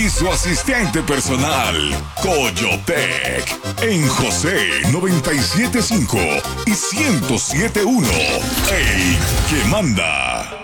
su asistente personal, Coyotec, en José 97.5 y 107.1, el que manda.